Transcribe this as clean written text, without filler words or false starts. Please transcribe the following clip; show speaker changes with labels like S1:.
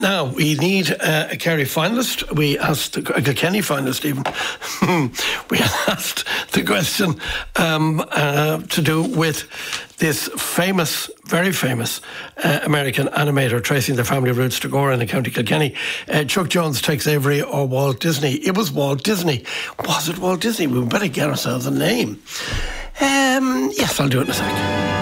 S1: Now, we need a Kerry finalist. We asked, a Kilkenny finalist even. We asked the question to do with this famous, very famous American animator tracing their family roots to Gora in County Kilkenny. Chuck Jones, Tex Avery or Walt Disney? It was Walt Disney. Was it Walt Disney? We better get ourselves a name. Yes, I'll do it in a sec.